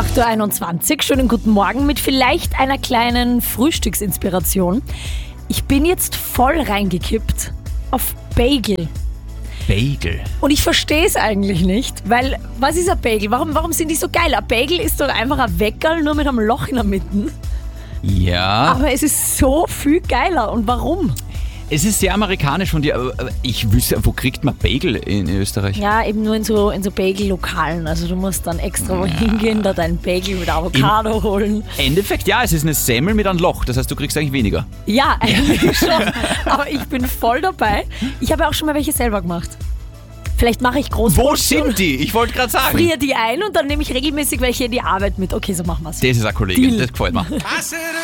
8.21 Uhr, schönen guten Morgen mit vielleicht einer kleinen Frühstücksinspiration. Ich bin jetzt voll reingekippt auf Bagel. Bagel. Und ich verstehe es eigentlich nicht, weil, was ist ein Bagel? Warum sind die so geil? Ein Bagel ist doch einfach ein Weckerl, nur mit einem Loch in der Mitte. Ja. Aber es ist so viel geiler. Und warum? Es ist sehr amerikanisch von dir, aber ich wüsste, wo kriegt man Bagel in Österreich? Ja, eben nur in so Bagel-Lokalen. Also du musst dann extra wohin gehen, da deinen Bagel mit Avocado holen. Endeffekt, ja, es ist eine Semmel mit einem Loch. Das heißt, du kriegst eigentlich weniger. Ja, eigentlich schon. Aber ich bin voll dabei. Ich habe auch schon mal welche selber gemacht. Vielleicht mache ich groß. Wo sind die? Ich wollte gerade sagen. Friere die ein und dann nehme ich regelmäßig welche in die Arbeit mit. Okay, so machen wir es. Das ist eine Kollegin, das gefällt mir.